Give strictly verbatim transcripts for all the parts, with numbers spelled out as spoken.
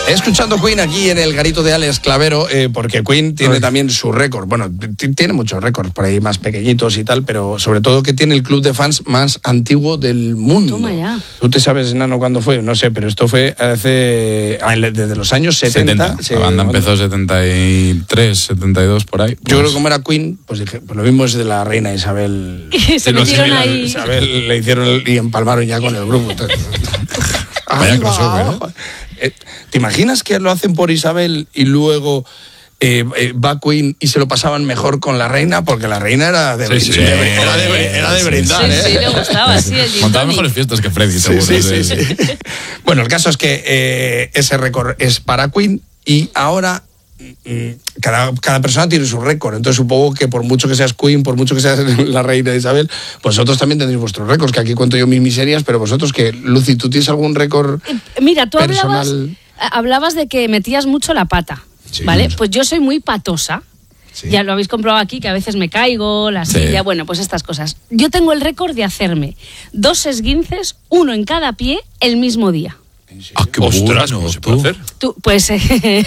Escuchando Queen aquí en el garito de Alex Clavero, eh, porque Queen tiene también su récord. Bueno, t- tiene muchos récords por ahí más pequeñitos y tal, pero sobre todo que tiene el club de fans más antiguo del mundo. Toma ya. ¿Tú te sabes, Nano, cuándo fue? No sé, pero esto fue hace desde los años setenta. setenta. Se, la banda ¿cuándo? empezó setenta y tres, setenta y dos por ahí. Pues, Yo creo que como era Queen, pues, dije, pues lo mismo es de la reina Isabel. Y se metieron ahí. Isabel le hicieron y empalmaron ya con el grupo. Vaya crossover, ¿eh? Eh, ¿Te imaginas que lo hacen por Isabel y luego eh, eh, va Queen y se lo pasaban mejor con la reina? Porque la reina era de, Sí, sí, de- sí. era de, era de Sí, brindar, Sí, ¿eh? sí, le gustaba, sí, el gin montaba tonic. mejores fiestas que Freddy, Sí, seguro. sí, sí, sí, sí. Bueno, el caso es que eh, ese récord es para Queen y ahora mm, cada, cada persona tiene su récord. Entonces supongo que por mucho que seas Queen, por mucho que seas la reina Isabel, vosotros también tendréis vuestros récords, que aquí cuento yo mis miserias, pero vosotros, que Lucy, ¿tú tienes algún récord Eh, Mira, tú hablabas, personal? hablabas de que metías mucho la pata, Sí. ¿vale? Pues yo soy muy patosa. Sí. Ya lo habéis comprobado aquí, que a veces me caigo, la Sí. silla, bueno, pues estas cosas. Yo tengo el récord de hacerme dos esguinces, uno en cada pie, el mismo día. Ah, qué Ostras, bueno, ¿cómo se puede tú. hacer? Tú, pues eh,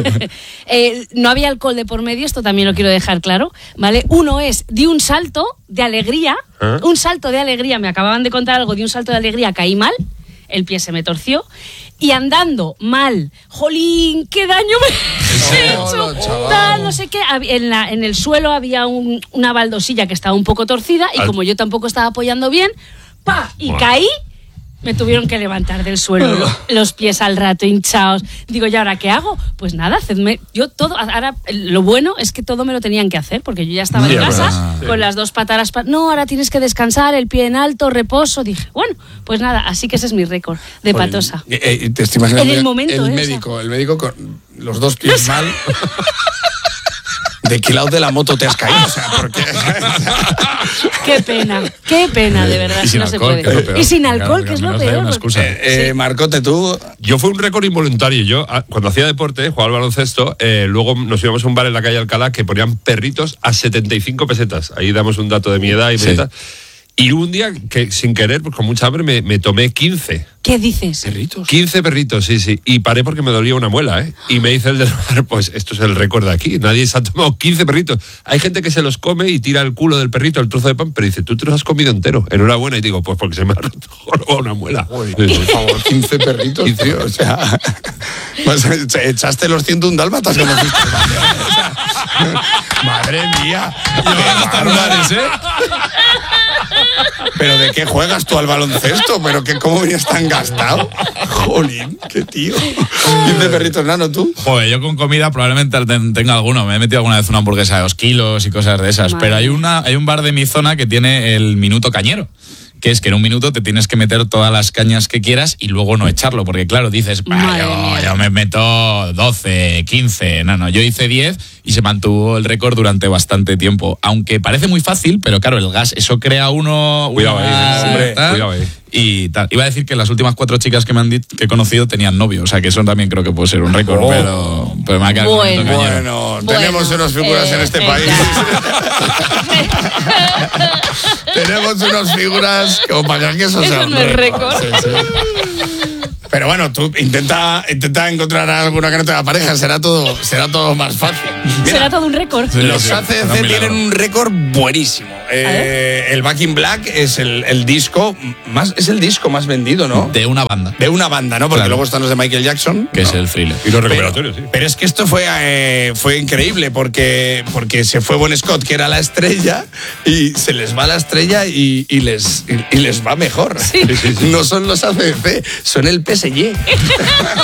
eh, no había alcohol de por medio, esto también lo quiero dejar claro, ¿vale? Uno es de un salto de alegría, ¿Eh? un salto de alegría, me acababan de contar algo, de un salto de alegría caí mal, el pie se me torció, y andando mal, jolín, qué daño me he hecho, Hola, chaval. tal, no sé qué, Hab- en, la, en el suelo había un- una baldosilla que estaba un poco torcida, y Al- como yo tampoco estaba apoyando bien, ¡pa! Y Buah. caí. Me tuvieron que levantar del suelo, lo- los pies al rato hinchados. Digo, ¿y ahora qué hago? Pues nada, hacedme. Yo todo. Ahora, lo bueno es que todo me lo tenían que hacer, porque yo ya estaba Sí, en es casa verdad, sí. con las dos patadas. pa- No, ahora tienes que descansar, el pie en alto, reposo. Dije, bueno, pues nada, así que ese es mi récord de Joder, patosa. eh, eh, te estoy imaginando En el momento, el ¿eh? médico, el médico con los dos pies mal. ¿De qué lado de la moto te has caído? O sea, porque... Qué pena, qué pena, de verdad. Y sin no se alcohol, puede. que es lo peor. Y sin Claro, alcohol, que que es al lo menos hay peor. una porque- excusa. Eh, eh, Marcote, tú... Yo fue un récord involuntario. Yo, ah, cuando hacía deporte, jugaba al baloncesto, eh, luego nos íbamos a un bar en la calle Alcalá que ponían perritos a setenta y cinco pesetas. Ahí damos un dato de mi edad y Sí. pesetas. Y un día, que sin querer, pues con mucha hambre, me, me tomé quince. ¿Qué dices? Perritos. quince perritos, sí, sí. Y paré porque me dolía una muela, ¿eh? Y me dice el del bar, pues esto es el récord de aquí. Nadie se ha tomado quince perritos. Hay gente que se los come y tira el culo del perrito, el trozo de pan, pero dice, tú te los has comido entero. Enhorabuena. Y digo, pues porque se me ha roto una muela. Joder, Sí, sí. por favor, quince perritos, tío. O sea, pues, echaste los ciento un dálmatas como fuiste. O sea, madre mía. Qué bárbaros, ¿eh? ¿Pero de qué juegas tú al baloncesto? ¿Pero que cómo vienes tan gastado? Jolín, qué tío. quince perritos, Nano, ¿tú? Joder, yo con comida probablemente ten- tenga alguno. Me he metido alguna vez una hamburguesa de dos kilos y cosas de esas. Madre Pero hay una hay un bar de mi zona que tiene el minuto cañero. Que es que en un minuto te tienes que meter todas las cañas que quieras y luego no echarlo. Porque claro, dices, "Bah, Madre yo, mía. yo me meto doce, quince. No, no, yo hice diez y se mantuvo el récord durante bastante tiempo. Aunque parece muy fácil, pero claro, el gas, eso crea uno... Cuidado ahí, una- hombre, tal, cuidado ahí. Y tal. Iba a decir que las últimas cuatro chicas que me han dit- que he conocido tenían novio. O sea, que eso también creo que puede ser un récord. Oh. pero, pero me ha quedado con el Bueno. minuto cañero. Bueno, Bueno, tenemos unas figuras eh, en este eh, país. ya. Tenemos unas figuras como para que eso, Eso sea un no es récord. Sí, sí. Pero bueno, tú intenta, intenta encontrar alguna que no tenga pareja, será todo, será todo más fácil. Mira, Será todo un récord. Sí, los sí, A C será un D C milagro. tienen un récord buenísimo. Eh, el Back in Black es el, el disco más, es el disco más vendido, ¿no? De una banda. De una banda, ¿no? Porque Claro. luego están los de Michael Jackson. Que es ¿no? el thriller. Y los Pero, recuperatorios, sí. pero es que esto fue, eh, fue increíble porque, porque se fue Bon Scott, que era la estrella, y se les va la estrella y, y les, y, y les va mejor. Sí. Sí, sí, sí. No son los A C D C, son el P S G.